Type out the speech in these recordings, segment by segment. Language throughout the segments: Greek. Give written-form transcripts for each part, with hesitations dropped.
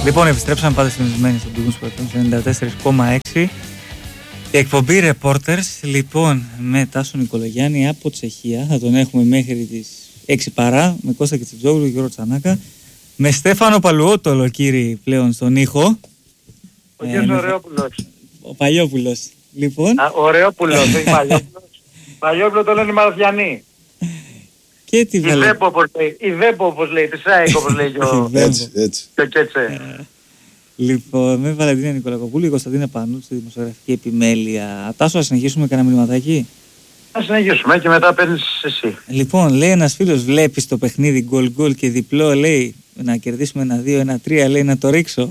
Λοιπόν, επιστρέψαμε πάντα συντονισμένοι στον Big 94,6. Εκπομπή Reporters, λοιπόν, με Τάσο Νικολογιάννη από Τσεχία. Θα τον έχουμε μέχρι τις 6 παρά, με Κώστα Κιτσιτζόγλου, Γιώργο Τσανάκα. Με Στέφανο Παλουότολο, κύριε, πλέον στον ήχο. Ο κύριος Ωραιόπουλος. Ο Παλιόπουλος. Λοιπόν. Ωραιόπουλος, όχι Παλιόπουλος. Παλιόπουλο το λένε οι Μαραθιανοί. Και τι η ΔΕΠΟ όπως λέει, τη ΣΑΕΚ όπως λέει έτσι. Και έτσι. Λοιπόν, με Βαλεντίνα Νικολακοπούλου, η Κωνσταντίνα Πανούτση, δημοσιογραφική επιμέλεια. Τάσο, να συνεχίσουμε κανένα μηνυματάκι? Να συνεχίσουμε και μετά παίρνεις εσύ. Λοιπόν, λέει ένας φίλος, βλέπεις το παιχνίδι γκολ και διπλό, λέει, να κερδίσουμε 1-2, 1-3, λέει, να το ρίξω.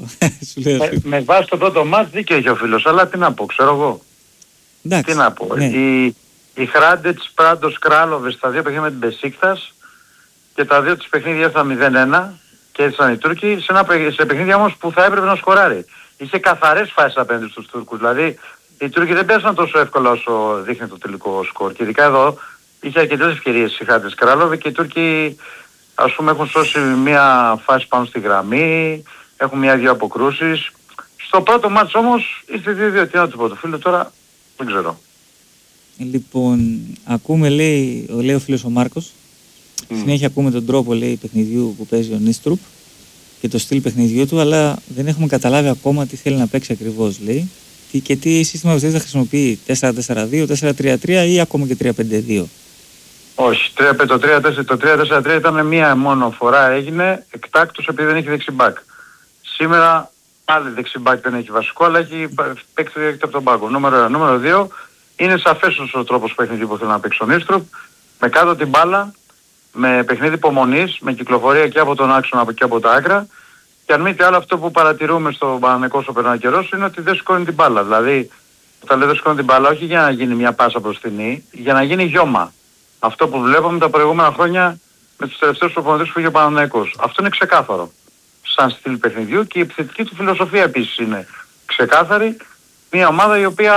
Με βάση το πρώτο μάτς δίκαιο έχει ο φίλος, αλλά τι να πω, ξέρω εγώ. Εντάξει, τι να πω. Ναι. Η Χράντετς, Πράντος, Κράλοβες, τα δύο παιχνίδια με την Μπεσίκτας και τα δύο της παιχνίδια έφτασαν 0-1 και ήρθαν οι Τούρκοι σε παιχνίδια όμως που θα έπρεπε να σκοράρει. Είχε καθαρές φάσεις απέναντι στους Τούρκους. Δηλαδή οι Τούρκοι δεν πέσαν τόσο εύκολα όσο δείχνει το τελικό σκορ. Και ειδικά εδώ είχε αρκετές ευκαιρίες η Χράντετς Κράλοβε και οι Τούρκοι ας πούμε έχουν σώσει μία φάση πάνω στη γραμμή, έχουν μία-δύο αποκρούσεις. Στο πρώτο μάτς όμως ήρθε 2-2. Τι να του πω το φίλο τώρα, δεν ξέρω. Λοιπόν, ακούμε, λέει ο φίλος ο Μάρκος, συνέχεια ακούμε τον τρόπο, λέει, παιχνιδιού που παίζει ο Νίστρουπ και το στυλ παιχνιδιού του, αλλά δεν έχουμε καταλάβει ακόμα τι θέλει να παίξει ακριβώς, λέει, και τι σύστημα θα χρησιμοποιεί, 4-4-2, 4-3-3 ή ακόμα και 3-5-2. Όχι, το 3-4-3 ήταν μία μόνο φορά, έγινε εκτάκτως επειδή δεν έχει δεξιμπάκ. Σήμερα άλλη δεξιμπάκ δεν έχει βασικό, αλλά έχει παίξει από τον πάγκο. Νούμερο 2. Είναι σαφές ο τρόπος παιχνιδιού που θέλει να παίξει ο Νίστρουπ, με κάτω την μπάλα, με παιχνίδι υπομονής, με κυκλοφορία και από τον άξονα και από τα άκρα. Και αν μη τι άλλο, αυτό που παρατηρούμε στο Παναθηναϊκό όσο περνάει καιρός είναι ότι δεν σηκώνει την μπάλα. Δηλαδή, όταν λέει δεν σηκώνει την μπάλα, όχι για να γίνει μια πάσα μπροστινή, για να γίνει γιώμα. Αυτό που βλέπαμε τα προηγούμενα χρόνια με τους τελευταίους προπονητές που είχε ο Παναθηναϊκός. Αυτό είναι ξεκάθαρο. Σαν στυλ παιχνιδιού και η επιθετική του φιλοσοφία επίσης είναι ξεκάθαρη. Μια ομάδα η οποία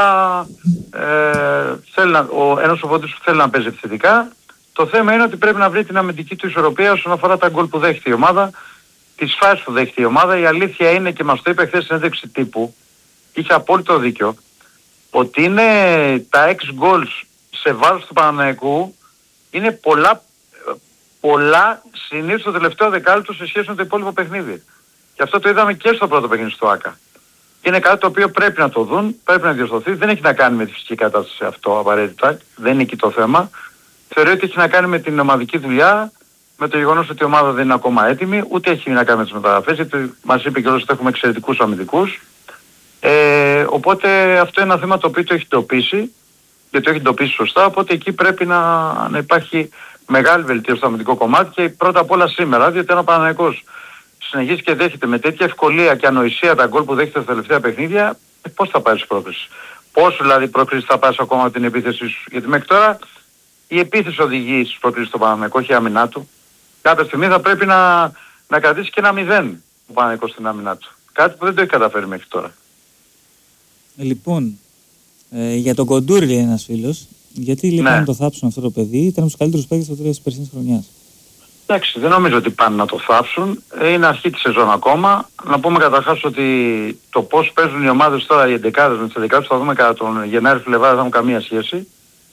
ένας προπονητής που θέλει να παίζει επιθετικά. Το θέμα είναι ότι πρέπει να βρει την αμυντική του ισορροπία όσον αφορά τα γκολ που δέχεται η ομάδα, τις φάσεις που δέχεται η ομάδα. Η αλήθεια είναι, και μας το είπε χθες στην συνέντευξη τύπου, είχε απόλυτο δίκιο, ότι είναι τα 6 goals σε βάρος του Παναθηναϊκού είναι πολλά συνήθως το τελευταίο δεκάλεπτο σε σχέση με το υπόλοιπο παιχνίδι. Και αυτό το είδαμε και στο πρώτο παιχνίδι στο ΆΚΑ. Είναι κάτι το οποίο πρέπει να το δουν, πρέπει να διορθωθεί. Δεν έχει να κάνει με τη φυσική κατάσταση αυτό απαραίτητα, δεν είναι εκεί το θέμα. Θεωρώ ότι έχει να κάνει με την ομαδική δουλειά, με το γεγονός ότι η ομάδα δεν είναι ακόμα έτοιμη, ούτε έχει να κάνει με τις μεταγραφές, γιατί μας είπε και όλος ότι έχουμε εξαιρετικούς αμυντικούς. Οπότε αυτό είναι ένα θέμα το οποίο το έχει εντοπίσει και το έχει εντοπίσει σωστά, οπότε εκεί πρέπει να υπάρχει μεγάλη βελτίωση στο αμυντικό κομμάτι και πρώτα απ' όλα σήμερα, διότι αν ο Παναθηναϊκός συνεχίζει και δέχεται με τέτοια ευκολία και ανοησία τα γκολ που δέχεται στα τελευταία παιχνίδια, πώς θα πάρεις πρόκριση. Πόσο δηλαδή πρόκριση θα πάρεις ακόμα από την επίθεση σου. Γιατί μέχρι τώρα η επίθεση οδηγεί στις πρόκρισεις στο Παναθηναϊκό, όχι η άμυνά του. Κάποια στιγμή θα πρέπει να κρατήσει και ένα 0 ο Παναθηναϊκός στην άμυνά του. Κάτι που δεν το έχει καταφέρει μέχρι τώρα. Λοιπόν, για τον Κοντούρη λέει ένας φίλος, γιατί λέει να το θάψουν αυτό το παιδί, ήταν από τους καλύτερους παίκτες στο τέλος της περσινής χρονιάς. Εντάξει, δεν νομίζω ότι πάνε να το θάψουν. Είναι αρχή της σεζόν ακόμα. Να πούμε καταρχάς ότι το πώς παίζουν οι ομάδες τώρα, οι 11 με τις 11 θα δούμε κατά τον Γενάρη-Φλεβάρη, δεν έχουν καμία σχέση.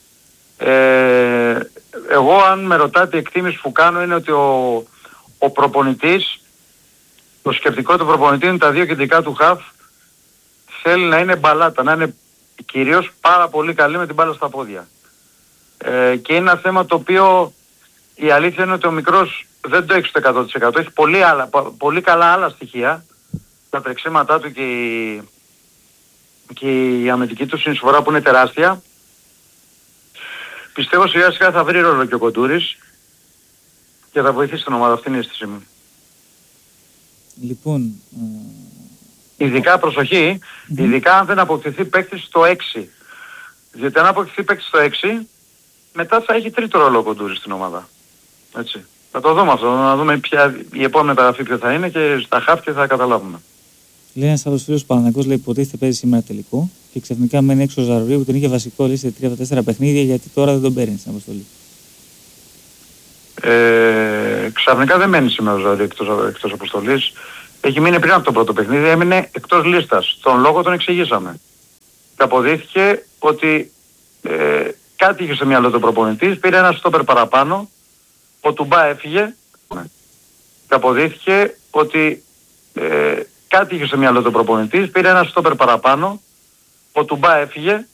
Εγώ αν με ρωτάτε η εκτίμηση που κάνω είναι ότι ο προπονητής, το σκεπτικό του προπονητή είναι τα δύο κεντρικά του χαφ θέλει να είναι μπαλάτα, να είναι κυρίως πάρα πολύ καλή με την μπάλα στα πόδια. Και είναι ένα θέμα το οποίο η αλήθεια είναι ότι ο μικρός δεν το έχει στο 100%. Έχει πολύ καλά άλλα στοιχεία. Τα τρεξίματά του και η αμυντική του συνεισφορά που είναι τεράστια. Πιστεύω σιγά σιγά θα βρει ρόλο και ο Κοντούρης και θα βοηθήσει την ομάδα. Αυτή είναι η αίσθηση μου. Λοιπόν, ειδικά προσοχή, ειδικά αν δεν αποκτηθεί παίκτης στο 6. Διότι αν αποκτηθεί παίκτης στο 6, μετά θα έχει τρίτο ρόλο ο Κοντούρης στην ομάδα. Έτσι. Θα το δούμε αυτό, να δούμε η επόμενη μεταγραφή ποια θα είναι και στα χαφ και θα καταλάβουμε. Λέει ένας άλλος φίλος Παναθηναϊκός, λέει υποτίθεται παίζει σήμερα τελικό και ξαφνικά μένει έξω ο Ζαρβίου που τον είχε βασικό, λέει, σε 3-4 παιχνίδια, γιατί τώρα δεν τον παίρνει στην αποστολή. Ξαφνικά δεν μένει σήμερα ο Ζαρβίου εκτός αποστολής. Έχει μείνει πριν από το πρώτο παιχνίδι, έμεινε εκτός λίστας. Τον λόγο τον εξηγήσαμε. Και αποδείχθηκε ότι κάτι είχε στο μυαλό του προπονητής, πήρε ένα στόπερ παραπάνω, ο Τουμπά έφυγε. Και αποδείχθηκε ότι κάτι είχε στο μυαλό του προπονητής, πήρε ένα στόπερ παραπάνω, ο Τουμπά έφυγε